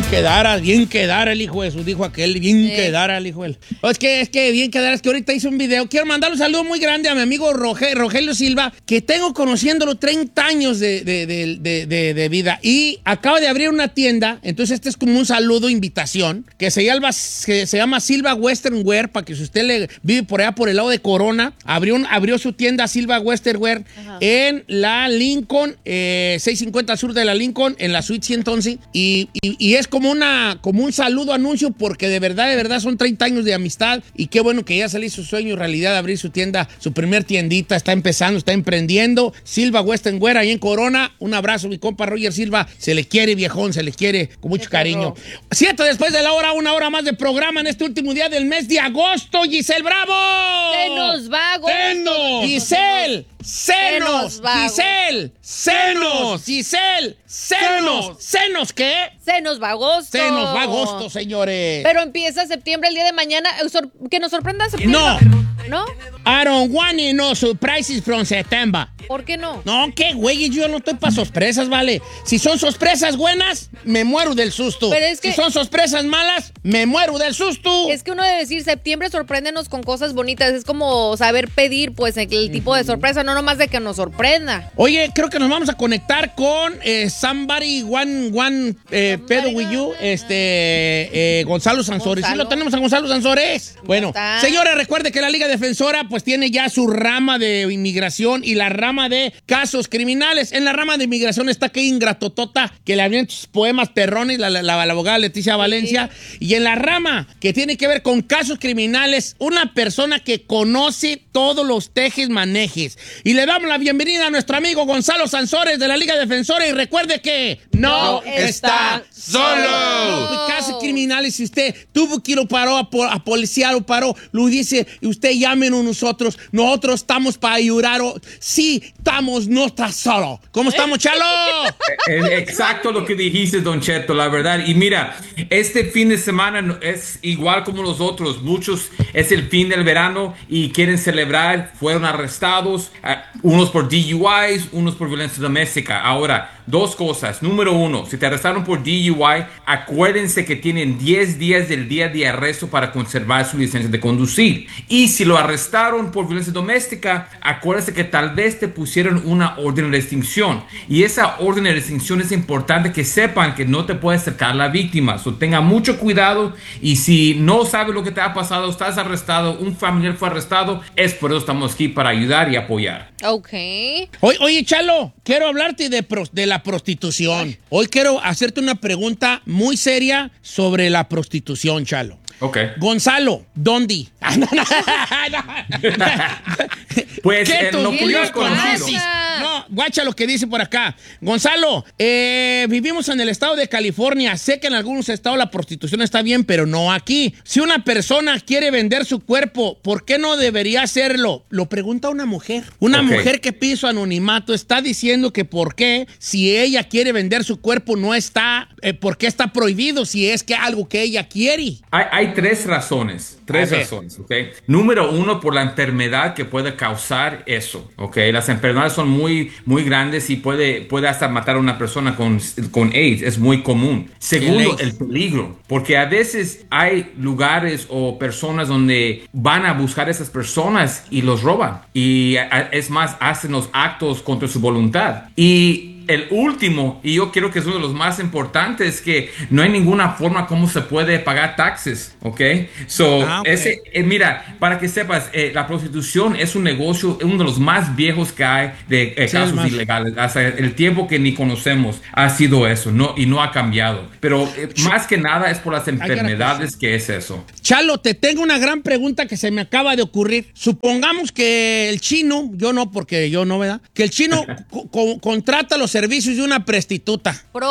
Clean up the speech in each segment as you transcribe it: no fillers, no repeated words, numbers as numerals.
Bien quedara el hijo de su, dijo aquel, bien quedara el hijo de él. Es que bien quedara, es que ahorita hice un video. Quiero mandar un saludo muy grande a mi amigo Rogelio Silva, que tengo conociéndolo 30 años de vida. Y acaba de abrir una tienda, entonces este es como un saludo, invitación, que se llama Silva Western Wear, para que si usted le vive por allá por el lado de Corona, abrió su tienda Silva Western Wear en la Lincoln, 650 sur de la Lincoln, en la suite 111, y es como un saludo anuncio, porque de verdad son 30 años de amistad, y qué bueno que ya se le hizo su sueño realidad de abrir su tienda, su primer tiendita, está empezando, está emprendiendo, Silva Western Wear ahí en Corona. Un abrazo, mi compa Roger Silva, se le quiere, viejón, se le quiere con mucho cariño. 7 después de la hora, una hora más de programa en este último día del mes de agosto. Giselle Bravo. Se nos va agosto. Giselle. Senos, Giselle, senos, Giselle, senos, ¿senos qué? Se nos va agosto. Se nos va agosto, señores. Pero empieza septiembre el día de mañana. Que nos sorprenda septiembre. ¿No? I don't want no surprises from September. ¿Por qué no? No, qué güey, yo no estoy para sorpresas, ¿vale? Si son sorpresas buenas, me muero del susto. Pero es que, si son sorpresas malas, me muero del susto. Es que uno debe decir, septiembre sorpréndenos con cosas bonitas. Es como saber pedir, pues, el tipo de sorpresa, no nomás de que nos sorprenda. Oye, creo que nos vamos a conectar con Somebody One Pedo With You, Gonzalo Sansores. Sí, lo tenemos a Gonzalo Sansores. Bueno, señores, recuerde que la Liga Defensora, pues, tiene ya su rama de inmigración y la rama de casos criminales. En la rama de inmigración está que ingratotota, que le abrieron sus poemas perrones, la abogada Leticia Valencia. Sí. Y en la rama que tiene que ver con casos criminales, una persona que conoce todos los tejes manejes. Y le damos la bienvenida a nuestro amigo Gonzalo Sansores de la Liga Defensora. Y recuerde que no está solo. Casos criminales, si usted tuvo que ir a policía o paró, lo dice, y usted llámenos nosotros estamos para ayudar. Sí, estamos, no está solo. ¿Cómo estamos, Chalo? Exacto lo que dijiste, Don Cheto, la verdad. Y mira, este fin de semana es igual como los otros. Muchos es el fin del verano y quieren celebrar. Fueron arrestados, unos por DUIs, unos por violencia doméstica. Ahora, dos cosas. Número uno, si te arrestaron por DUI, acuérdense que tienen 10 días del día de arresto para conservar su licencia de conducir. Y si lo arrestaron por violencia doméstica, acuérdense que tal vez te pusieron una orden de restricción. Y esa orden de restricción es importante que sepan que no te puede acercar la víctima. So, tenga mucho cuidado. Y si no sabes lo que te ha pasado, estás arrestado, un familiar fue arrestado, es por eso estamos aquí para ayudar y apoyar. Ok. Oye, Chalo, quiero hablarte de la prostitución. Hoy quiero hacerte una pregunta muy seria sobre la prostitución, Chalo. Ok. Gonzalo, ¿dónde? Pues no pudimos conocer. No, guacha lo que dice por acá. Gonzalo, vivimos en el estado de California. Sé que en algunos estados la prostitución está bien, pero no aquí. Si una persona quiere vender su cuerpo, ¿por qué no debería hacerlo? Lo pregunta una mujer. Una mujer que pide su anonimato está diciendo que por qué, si ella quiere vender su cuerpo, no está, ¿por qué está prohibido si es que algo que ella quiere? Hay tres razones. ¿ok? Número uno, por la enfermedad que puede causar eso, ¿ok? Las enfermedades son muy, muy grandes y puede hasta matar a una persona con AIDS. Es muy común. Segundo, el peligro. Porque a veces hay lugares o personas donde van a buscar a esas personas y los roban. Y es más, hacen los actos contra su voluntad. Y el último, y yo creo que es uno de los más importantes, que no hay ninguna forma como se puede pagar taxes, ¿ok? Mira, para que sepas, la prostitución es un negocio, uno de los más viejos que hay de casos ilegales. Hasta el tiempo que ni conocemos ha sido eso, y no ha cambiado. Pero más que nada es por las enfermedades que es eso. Chalo, te tengo una gran pregunta que se me acaba de ocurrir. Supongamos que el chino, yo no, porque yo no, ¿verdad? Que el chino contrata los servicios de una prostituta.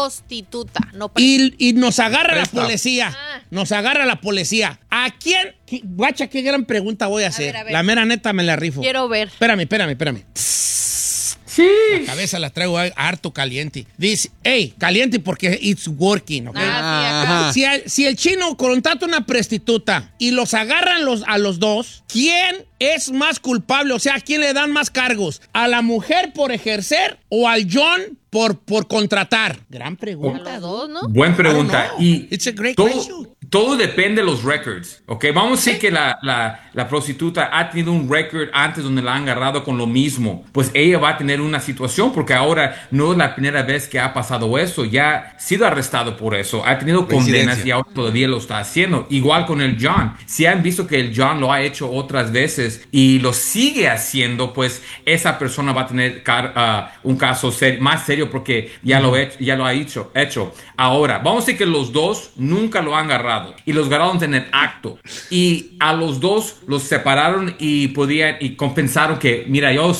Y nos agarra la policía. Nos agarra la policía. ¿A quién? Guacha, qué gran pregunta voy a hacer. A ver. La mera neta me la rifo. Quiero ver. Espérame. Sí. La cabeza la traigo harto caliente. Dice, caliente porque it's working, ¿ok? Si el chino contrata una prostituta y los agarran a los dos, ¿quién es más culpable? O sea, ¿a quién le dan más cargos? ¿A la mujer por ejercer o al John por contratar? Gran pregunta. Los dos, ¿no? Buena pregunta. Y It's a great question. todo depende de los records, ¿ok? Vamos a decir que la prostituta ha tenido un record antes donde la han agarrado con lo mismo. Pues ella va a tener una situación porque ahora no es la primera vez que ha pasado eso. Ya ha sido arrestado por eso. Ha tenido condenas y ahora todavía lo está haciendo. Igual con el John. Si han visto que el John lo ha hecho otras veces y lo sigue haciendo, pues esa persona va a tener un caso más serio porque ya lo ha hecho. Ahora, vamos a decir que los dos nunca lo han agarrado y los agarraron en el acto y a los dos los separaron y compensaron que mira, yo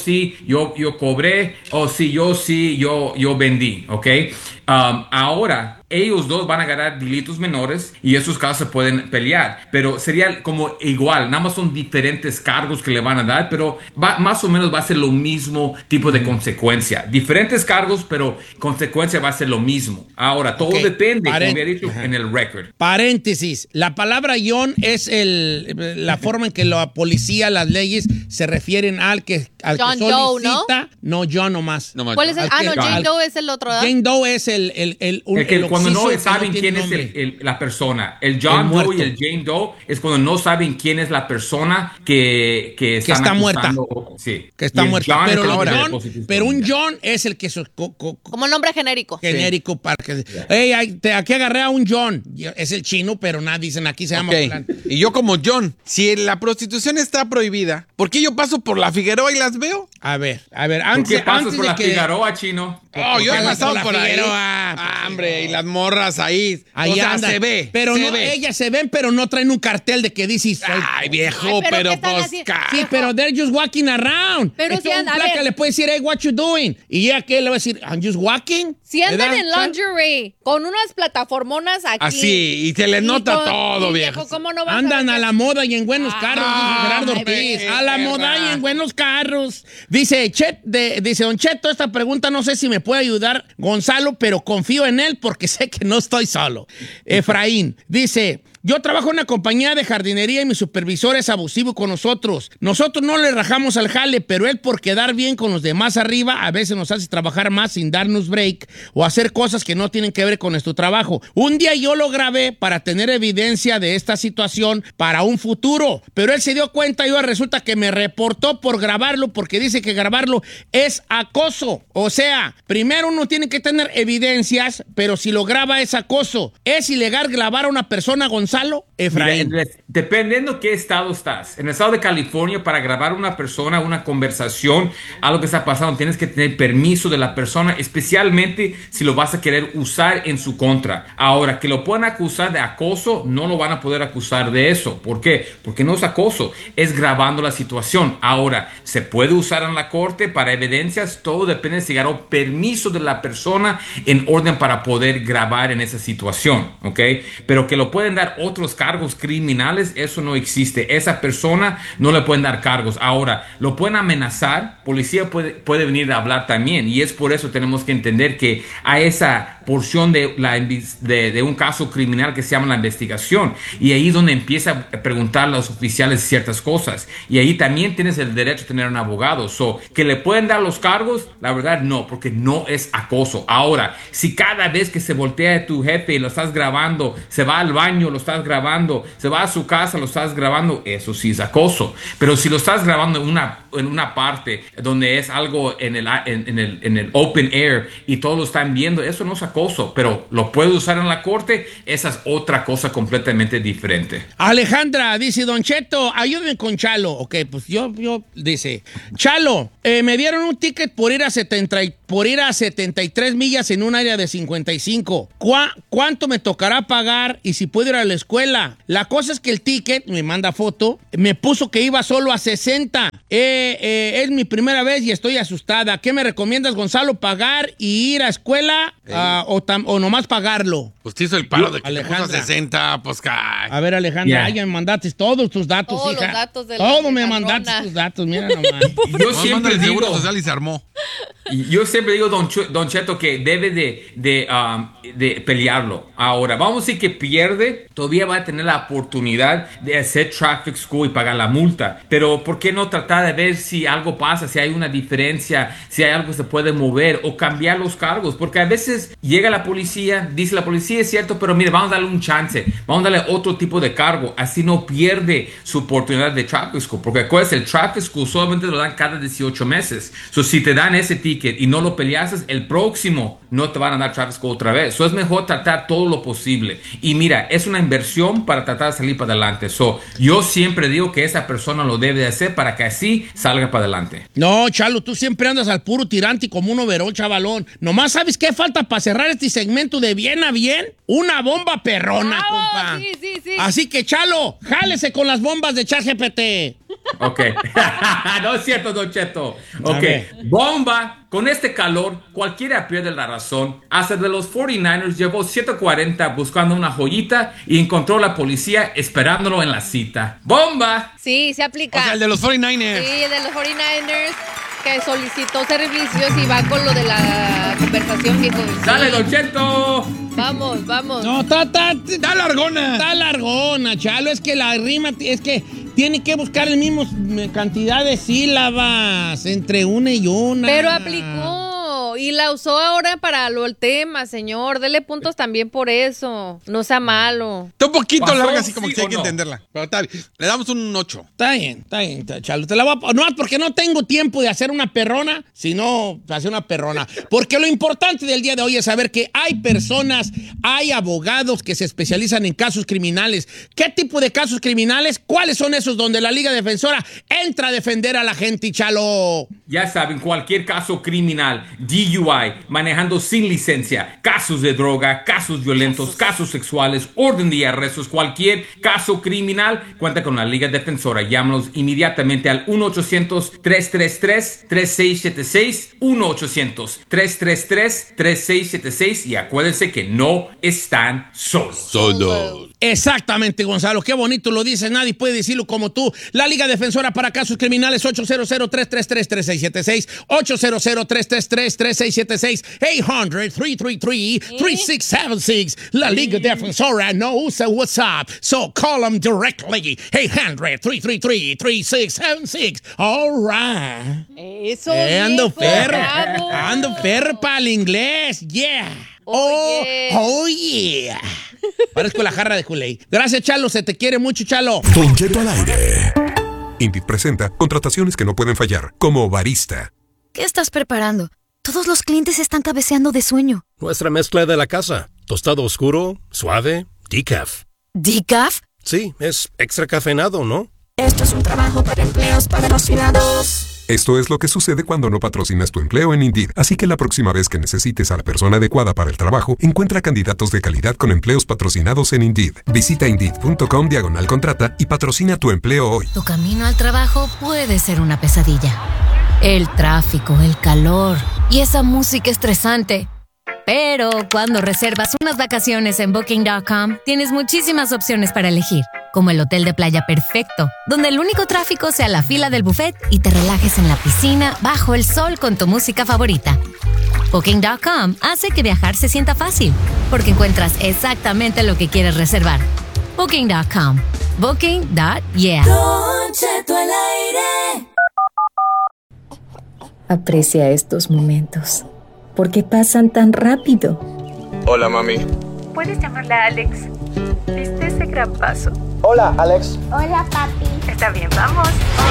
cobré, o sí, yo vendí, ¿ok? Ahora ellos dos van a ganar delitos menores y esos casos se pueden pelear, pero sería como igual, nada más son diferentes cargos que le van a dar, pero más o menos va a ser lo mismo tipo de consecuencia, diferentes cargos, pero consecuencia va a ser lo mismo. Ahora, todo depende, como había dicho, en el record. Paréntesis, la palabra John es la forma en que la policía, las leyes se refieren al que John solicita, Doe, ¿no? John nomás. ¿Cuál es el? Jane Doe es el otro, ¿verdad? Jane Doe es el que cuando no occiso saben que quién tiene es la persona. El John Doe y el Jane Doe es cuando no saben quién es la persona que está muerta. Sí. Que está muerta. Pero un John John es el que... Como nombre genérico. Genérico para que... Hey, aquí agarré a un John. Es el chino, pero nada, dicen aquí se llama... Y yo como John, si la prostitución está prohibida, ¿por qué yo paso por la Figueroa y las veo? A ver, ¿Por qué pasas por la Figueroa, chino? Oh, yo he pasado por ahí. Figueroa. Hombre, y las morras ahí. Ahí o sea, anda. se ve. Pero se no, ve. ellas se ven, pero no traen un cartel de que dice... Ay, viejo, Ay, pero pero ¿qué están pues... haciendo? Sí, pero they're just walking around. Pero esto si un a placa ver. le puede decir, hey, what you doing? Y ella que le va a decir, I'm just walking. Si andan ¿verdad? en lingerie con unas plataformonas aquí. Así, y se les nota todo, viejo. ¿Cómo no vas Andan a a la moda y en buenos carros, dice Gerardo ay, Ortiz. A la perra. moda y en buenos carros. Dice Don Cheto, esta pregunta no sé si me puede ayudar Gonzalo, pero confío en él porque sé que no estoy solo. Efraín dice... Yo trabajo en una compañía de jardinería y mi supervisor es abusivo con nosotros. Nosotros no le rajamos al jale, pero él por quedar bien con los demás arriba a veces nos hace trabajar más sin darnos break o hacer cosas que no tienen que ver con nuestro trabajo. Un día yo lo grabé para tener evidencia de esta situación para un futuro, pero él se dio cuenta y ahora resulta que me reportó por grabarlo porque dice que grabarlo es acoso. O sea, primero uno tiene que tener evidencias, pero si lo graba es acoso. ¿Es ilegal grabar a una persona, Gonzalo? Efraín. Mira, dependiendo qué estado estás. En el estado de California, para grabar una persona, una conversación, algo que está pasando, tienes que tener permiso de la persona, especialmente si lo vas a querer usar en su contra. Ahora, que lo puedan acusar de acoso, no lo van a poder acusar de eso. ¿Por qué? Porque no es acoso, es grabando la situación. Ahora, ¿se puede usar en la corte para evidencias? Todo depende de si ganó permiso de la persona en orden para poder grabar en esa situación, ¿ok? Pero que lo pueden dar otros cargos criminales, eso no existe. Esa persona no le pueden dar cargos. Ahora, lo pueden amenazar, policía puede venir a hablar también, y es por eso tenemos que entender que a esa porción de un caso criminal que se llama la investigación, y ahí es donde empieza a preguntar a los oficiales ciertas cosas, y ahí también tienes el derecho a tener un abogado. Que le pueden dar los cargos, la verdad no, porque no es acoso. Ahora, si cada vez que se voltea tu jefe y lo estás grabando, se va al baño, lo estás grabando, se va a su casa, lo estás grabando, eso sí es acoso. Pero si lo estás grabando en una parte donde es algo en el open air y todos lo están viendo, eso no es acoso, pero lo puedes usar en la corte, esa es otra cosa completamente diferente. Alejandra dice, Don Cheto, ayúdenme con Chalo. Ok, pues yo dice, Chalo, me dieron un ticket por ir a 73 millas en un área de 55. ¿Cuánto me tocará pagar y si puedo ir a la escuela? La cosa es que el ticket, me manda foto, me puso que iba solo a 60. Es mi primera vez y estoy asustada. ¿Qué me recomiendas, Gonzalo? ¿Pagar y ir a escuela o nomás pagarlo? Pues te hizo el paro de que Alejandra. te puso 60, pues A ver, Alejandra, ya me mandaste todos tus datos, Todos hija. los datos de la Todo me patrona. mandaste tus datos, mira nomás. Yo Manda siempre el seguro digo, social y se armó. siempre digo, Don Cheto, que debe de pelearlo. Ahora, vamos a decir que pierde, todavía va a tener la oportunidad de hacer traffic school y pagar la multa. Pero ¿por qué no tratar de ver si algo pasa, si hay una diferencia, si hay algo que se puede mover o cambiar los cargos? Porque a veces llega la policía, dice la policía es cierto, pero mire, vamos a darle un chance, vamos a darle otro tipo de cargo, así no pierde su oportunidad de traffic school. Porque acuérdense, el traffic school solamente lo dan cada 18 meses. So, si te dan ese ticket y no lo peleases, el próximo no te van a dar traffic school otra vez. So, es mejor tratar todo lo posible. Y mira, es una inversión para tratar de salir para adelante. So, yo siempre digo que esa persona lo debe de hacer para que así salga para adelante. No, Chalo, tú siempre andas al puro tirante como un overol, chavalón. Nomás, ¿sabes qué falta para cerrar este segmento de bien a bien? Una bomba perrona, compa. Sí. Así que, Chalo, jálese con las bombas de ChatGPT. Ok. No es cierto, Don Cheto. Ok. Bomba. Con este calor, cualquiera pierde la razón. Hasta de los 49ers llevó 7:40 buscando una joyita y encontró a la policía esperándolo en la cita. ¡Bomba! Sí, se aplica. O sea, el de los 49ers. Sí, el de los 49ers que solicitó servicios y va con lo de la conversación, viejo. ¡Dale, Don Cheto! Vamos. No, está largona. Está largona, Chalo. Es que la rima, es que tiene que buscar el mismo cantidad de sílabas entre una y una. Pero aplicó y la usó ahora para el tema, señor. Dele puntos también por eso. No sea malo. Está un poquito ¿Pasó? larga, así como ¿Sí que hay o que no? entenderla. Pero está bien. Le damos un 8. Está bien, Chalo. Te la voy a... No, porque no tengo tiempo de hacer una perrona, sino hacer una perrona. Porque lo importante del día de hoy es saber que hay personas, hay abogados que se especializan en casos criminales. ¿Qué tipo de casos criminales? ¿Cuáles son esos donde la Liga Defensora entra a defender a la gente, Chalo? Ya saben, cualquier caso criminal, DUI, manejando sin licencia, casos de droga, casos violentos, casos sexuales, orden de arrestos, cualquier caso criminal, cuenta con la Liga Defensora. Llámanos inmediatamente al 1-800-333-3676, 1-800-333-3676 y acuérdense que no están solos. Exactamente, Gonzalo. Qué bonito lo dices. Nadie puede decirlo como tú. La Liga Defensora para Casos Criminales, 800-333-3676, 800-333-3676, 800-333-3676. La Liga Defensora no usa WhatsApp, so call them directly. 800-333-3676. All right. Eso, Ando viejo, perro. bravo. Ando perro para el inglés. Yeah. Oh, Yeah. Parezco la jarra de Kool-Aid. Gracias, Chalo. Se te quiere mucho, Chalo. Don Cheto al aire. Indeed presenta contrataciones que no pueden fallar, como barista. ¿Qué estás preparando? Todos los clientes están cabeceando de sueño. Nuestra mezcla de la casa. Tostado oscuro, suave, decaf. ¿Decaf? Sí, es extra cafeinado, ¿no? Esto es un trabajo para empleos patrocinados. Esto es lo que sucede cuando no patrocinas tu empleo en Indeed. Así que la próxima vez que necesites a la persona adecuada para el trabajo, encuentra candidatos de calidad con empleos patrocinados en Indeed. Visita Indeed.com/contrata y patrocina tu empleo hoy. Tu camino al trabajo puede ser una pesadilla. El tráfico, el calor y esa música estresante. Pero cuando reservas unas vacaciones en Booking.com, tienes muchísimas opciones para elegir, como el hotel de playa perfecto, donde el único tráfico sea la fila del buffet y te relajes en la piscina bajo el sol con tu música favorita. Booking.com hace que viajar se sienta fácil, porque encuentras exactamente lo que quieres reservar. Booking.com. Booking.yeah. Don Cheto al aire. Aprecia estos momentos, porque pasan tan rápido. Hola, mami. ¿Puedes llamarle a Alex? Este es el gran paso. Hola, Alex. Hola, papi. Está bien, vamos.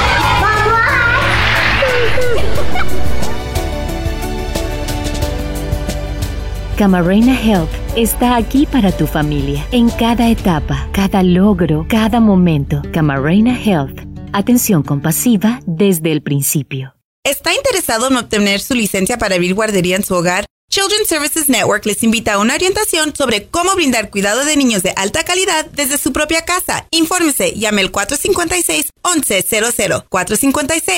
Camarena Health está aquí para tu familia, en cada etapa, cada logro, cada momento. Camarena Health. Atención compasiva desde el principio. ¿Está interesado en obtener su licencia para abrir guardería en su hogar? Children's Services Network les invita a una orientación sobre cómo brindar cuidado de niños de alta calidad desde su propia casa. Infórmese, llame al 456-1100, 456